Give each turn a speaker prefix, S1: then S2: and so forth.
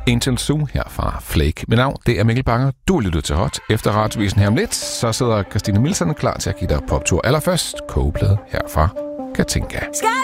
S1: Angel Zoo her fra Flake. Mit navn, det er Mikkel Banger. Du er lyttet til Hot. Efter radiovisen her om lidt, så sidder Christine Milson klar til at give dig poptur. Allerførst kogeplade her fra Katinka.